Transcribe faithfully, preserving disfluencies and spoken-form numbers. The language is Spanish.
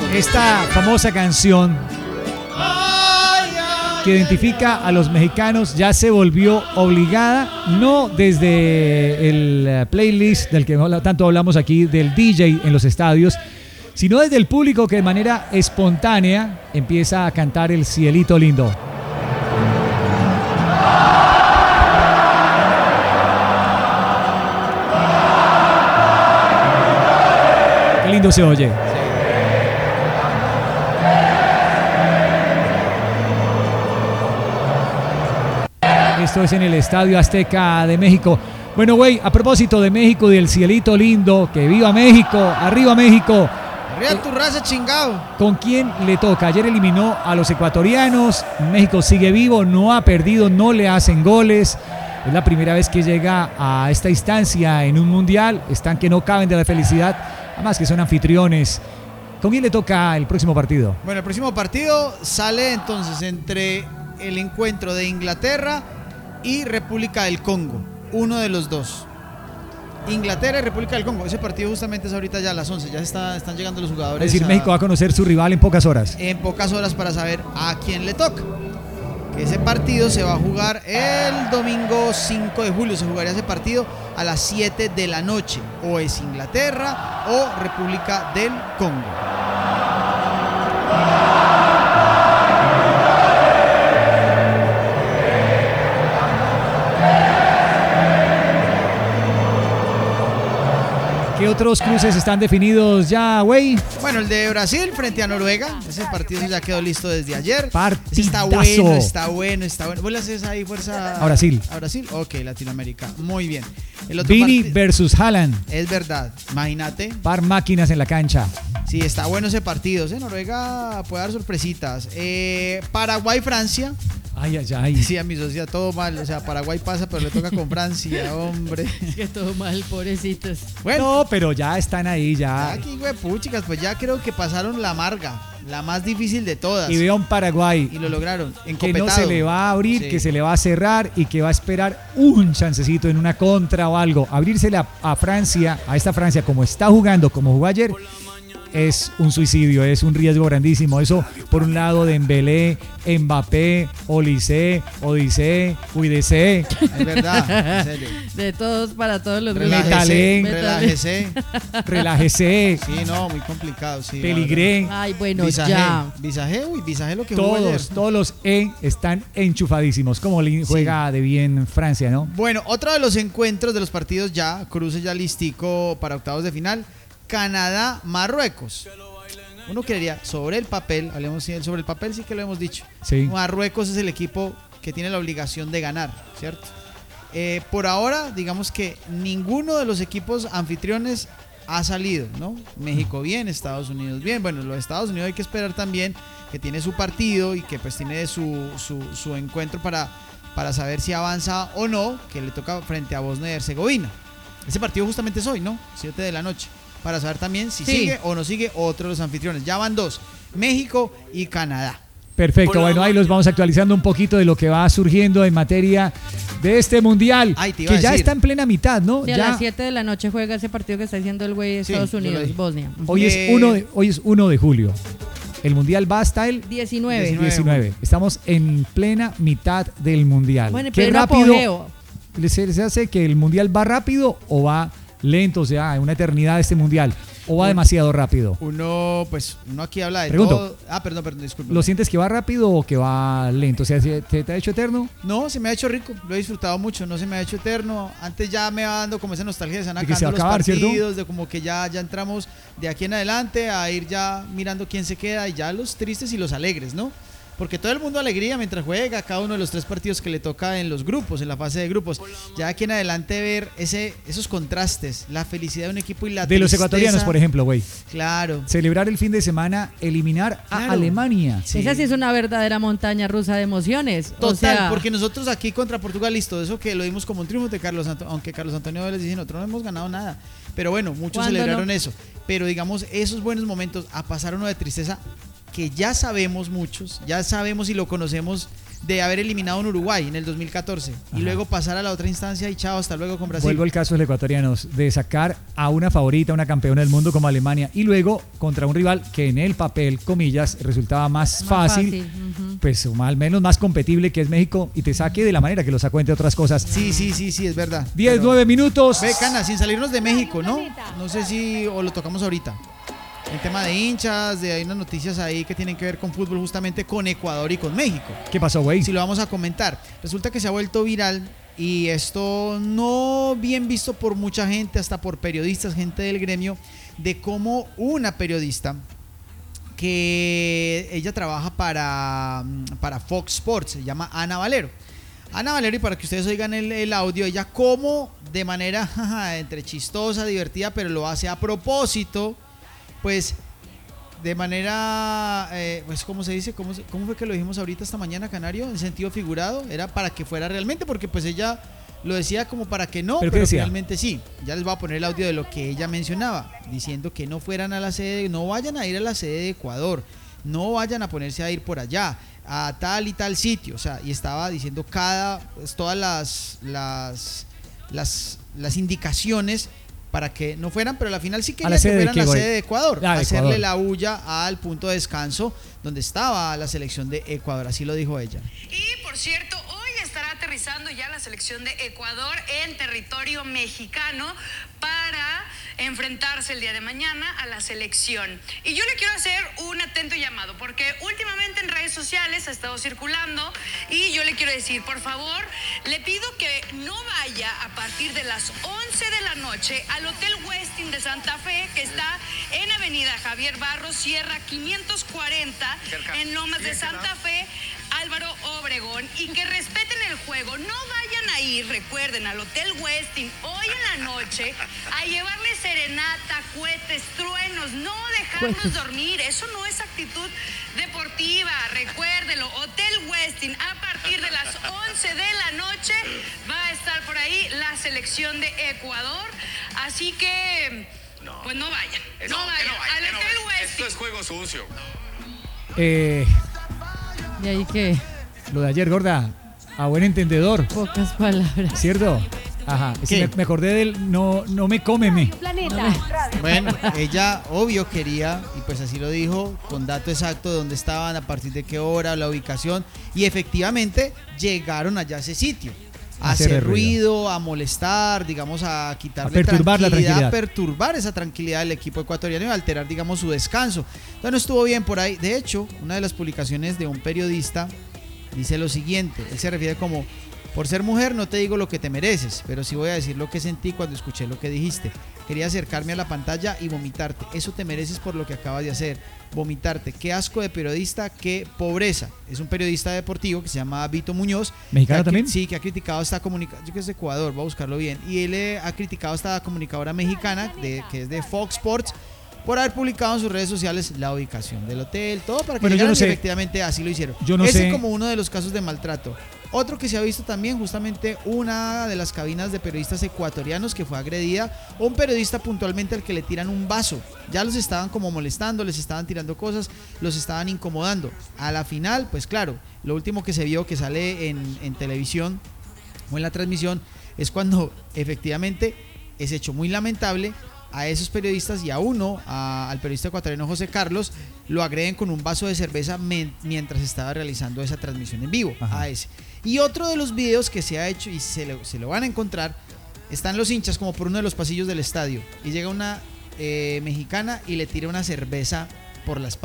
Esta famosa canción que identifica a los mexicanos ya se volvió obligada, no desde el playlist del que tanto hablamos aquí, del D J en los estadios, sino desde el público que de manera espontánea empieza a cantar El Cielito Lindo. Qué lindo se oye. Esto es en el Estadio Azteca de México. Bueno, güey, a propósito de México y del Cielito Lindo, que viva México, arriba México. Arriba tu raza, chingado. ¿Con quién le toca? Ayer eliminó a los ecuatorianos. México sigue vivo, no ha perdido, no le hacen goles. Es la primera vez que llega a esta instancia en un mundial. Están que no caben de la felicidad. Además que son anfitriones. ¿Con quién le toca el próximo partido? Bueno, el próximo partido sale entonces entre el encuentro de Inglaterra y República del Congo, uno de los dos. Inglaterra y República del Congo. Ese partido justamente es ahorita ya a las once. Ya está, están llegando los jugadores. Es decir, a, México va a conocer su rival en pocas horas. En pocas horas para saber a quién le toca. Ese partido se va a jugar el domingo cinco de julio. Se jugaría ese partido a las siete de la noche. O es Inglaterra o República del Congo. ¿Qué otros cruces están definidos ya, güey? Bueno, el de Brasil frente a Noruega. Ese partido ya quedó listo desde ayer. Partidazo. Está bueno, está bueno, está bueno. ¿Vos le haces ahí fuerza a Brasil? A Brasil, ok, Latinoamérica. Muy bien. El otro Vini part... versus Haaland. Es verdad, imagínate. Par máquinas en la cancha. Sí, está bueno ese partido. ¿eh? Noruega puede dar sorpresitas. Eh, Paraguay-Francia. Ay, ay, ay. Sí, a mi socia todo mal. O sea, Paraguay pasa, pero le toca con Francia, hombre. Es que todo mal, pobrecitos. Bueno, no, pero ya están ahí, ya. Aquí, güey, puchicas, pues ya creo que pasaron la amarga, la más difícil de todas. Y veo a un Paraguay. Y lo lograron. Que no se le va a abrir, sí. Que se le va a cerrar y que va a esperar un chancecito en una contra o algo. Abrírsele a, a Francia, a esta Francia, como está jugando, como jugó ayer, es un suicidio, es un riesgo grandísimo. Eso por un lado de Dembélé, Mbappé, Olise, Odisé, Cuídese. Es verdad, en serio. De todos para todos los Relájese, relájese. Relájese. Sí, no, muy complicado, sí. Peligré. Ay, bueno, Visajé, ya. Visajé, uy, Visajé lo que jugó Todos, ayer. todos los E están enchufadísimos. Como juega sí. de bien Francia, ¿no? Bueno, otro de los encuentros de los partidos ya, cruce ya listico para octavos de final. Canadá, Marruecos. Uno creería, sobre el papel, hablemos sobre el papel, sí que lo hemos dicho. Sí. Marruecos es el equipo que tiene la obligación de ganar, ¿cierto? Eh, por ahora, digamos que ninguno de los equipos anfitriones ha salido, ¿no? México bien, Estados Unidos bien. Bueno, los Estados Unidos hay que esperar también que tiene su partido y que pues tiene su, su, su encuentro para, para saber si avanza o no, que le toca frente a Bosnia y Herzegovina. Ese partido justamente es hoy, ¿no? siete de la noche. Para saber también si sí. sigue o no sigue otro de los anfitriones. Ya van dos, México y Canadá. Perfecto, bueno, ahí los vamos actualizando un poquito de lo que va surgiendo en materia de este mundial, Ay, te iba que a ya decir. está en plena mitad, ¿no? Sí, a ya... las siete de la noche juega ese partido que está haciendo el güey de Estados sí, Unidos, Bosnia. Hoy, eh... es uno de, hoy es uno de julio. El mundial va hasta el diecinueve. diecinueve. Estamos en plena mitad del mundial. Bueno, ¿Qué pleno rápido apogeo. se, se hace que el mundial va rápido o va lento? O sea, en una eternidad este mundial. ¿O va demasiado rápido? Uno, pues, uno aquí habla de Pregunto, todo. Ah, perdón, perdón, disculpe. ¿Lo sientes que va rápido o que va lento? O sea, ¿se te, te ha hecho eterno? No, se me ha hecho rico, lo he disfrutado mucho, no se me ha hecho eterno. Antes ya me va dando como esa nostalgia de se van acabando los acabar, partidos, ¿cierto? de como que ya, ya entramos de aquí en adelante a ir ya mirando quién se queda y ya los tristes y los alegres, ¿no? Porque todo el mundo alegría mientras juega cada uno de los tres partidos que le toca en los grupos, en la fase de grupos. Ya aquí en adelante ver ese, esos contrastes, la felicidad de un equipo y la de tristeza. los ecuatorianos, por ejemplo, güey. Claro. Celebrar el fin de semana, eliminar a Claro. Alemania. Sí. Esa sí es una verdadera montaña rusa de emociones. Total, o sea... porque nosotros aquí contra Portugal, listo, eso que lo vimos como un triunfo de Carlos Antonio, aunque Carlos Antonio Vélez dice, nosotros no hemos ganado nada. Pero bueno, muchos celebraron no? eso. Pero digamos, esos buenos momentos, a pasar uno de tristeza, que ya sabemos muchos, ya sabemos y lo conocemos de haber eliminado en Uruguay en el dos mil catorce. Ajá. Y luego pasar a la otra instancia y chao, hasta luego con Brasil. Vuelvo al caso de los ecuatorianos, de sacar a una favorita, una campeona del mundo como Alemania, y luego contra un rival que en el papel, comillas, resultaba más, más fácil, fácil. Uh-huh. Pues al menos más competible, que es México, y te saque de la manera que lo sacó, entre otras cosas. Sí, sí, sí, sí, es verdad. diez, nueve minutos. Ve, Cana, sin salirnos de México, ¿no? No sé si o lo tocamos ahorita. El tema de hinchas, de hay unas noticias ahí que tienen que ver con fútbol, justamente con Ecuador y con México. ¿Qué pasó, güey? Si lo vamos a comentar. Resulta que se ha vuelto viral y esto no bien visto por mucha gente, hasta por periodistas, gente del gremio, de cómo una periodista que ella trabaja para, para Fox Sports, se llama Ana Valero. Ana Valero, y para que ustedes oigan el, el audio, ella como de manera jaja, entre chistosa, divertida, pero lo hace a propósito, pues de manera, eh, pues ¿cómo se dice? ¿Cómo, ¿Cómo fue que lo dijimos ahorita esta mañana, Canario? En sentido figurado, era para que fuera realmente, porque pues ella lo decía como para que no, pero, pero realmente sí. Ya les voy a poner el audio de lo que ella mencionaba, diciendo que no fueran a la sede, no vayan a ir a la sede de Ecuador, no vayan a ponerse a ir por allá, a tal y tal sitio, o sea, y estaba diciendo cada, pues, todas las, las, las, las indicaciones para que no fueran, pero al final sí quería que fueran a la sede de Ecuador, ah, de hacerle Ecuador. La bulla al punto de descanso donde estaba la selección de Ecuador, así lo dijo ella. Y por cierto, hoy estará aterrizando ya la selección de Ecuador en territorio mexicano para enfrentarse el día de mañana a la selección. Y yo le quiero hacer un atento llamado, porque últimamente en redes sociales ha estado circulando y yo le quiero decir, por favor, le pido que no vaya a partir de las once de la noche al Hotel Westin de Santa Fe, que está en Avenida Javier Barros Sierra quinientos cuarenta, cerca, en Lomas de Santa Fe, Álvaro Obregón, y que respeten el juego. No vayan a ir, recuerden, al Hotel Westin hoy en la noche a llevarle serenata, cohetes, truenos, no dejarnos dormir. Eso no es actitud deportiva, recuérdelo. Hotel Westin, a partir de las once de la noche va a estar por ahí la selección de Ecuador, así que no, pues no vayan, no, no vayan no vaya, al Hotel no, Westin. Esto es juego sucio. Eh... ¿Y ahí qué? Lo de ayer, gorda, a buen entendedor. Pocas palabras. ¿Cierto? Ajá, es que me, me acordé del no, no me cómeme. Bueno, ella obvio quería, y pues así lo dijo, con dato exacto de dónde estaban, a partir de qué hora, la ubicación, y efectivamente llegaron allá a ese sitio. A hacer, hacer ruido, ruido, a molestar, digamos, a quitarle a perturbar tranquilidad, la tranquilidad, a perturbar esa tranquilidad del equipo ecuatoriano y alterar, digamos, su descanso. Entonces no estuvo bien por ahí. De hecho, una de las publicaciones de un periodista dice lo siguiente, él se refiere como: por ser mujer no te digo lo que te mereces, pero sí voy a decir lo que sentí cuando escuché lo que dijiste. Quería acercarme a la pantalla y vomitarte. Eso te mereces por lo que acabas de hacer. Vomitarte. Qué asco de periodista, qué pobreza. Es un periodista deportivo que se llama Vito Muñoz. ¿Mexicano ha, también? Sí, que ha criticado esta comunicadora, yo que es de Ecuador, voy a buscarlo bien. Y él eh, ha criticado a esta comunicadora mexicana, de, que es de Fox Sports, por haber publicado en sus redes sociales la ubicación del hotel, todo para que bueno, llegaran, yo no sé. Y efectivamente así lo hicieron. Yo no Ese sé. como uno de los casos de maltrato. Otro que se ha visto también, justamente una de las cabinas de periodistas ecuatorianos que fue agredida, un periodista puntualmente al que le tiran un vaso. Ya los estaban como molestando, les estaban tirando cosas, los estaban incomodando. A la final, pues claro, lo último que se vio que sale en, en televisión o en la transmisión es cuando efectivamente es hecho muy lamentable. A esos periodistas y a uno, a, al periodista ecuatoriano José Carlos, lo agreden con un vaso de cerveza men, mientras estaba realizando esa transmisión en vivo. Ajá. A ese. Y otro de los videos que se ha hecho y se lo, se lo van a encontrar, están los hinchas como por uno de los pasillos del estadio y llega una eh, mexicana y le tira una cerveza por la espalda.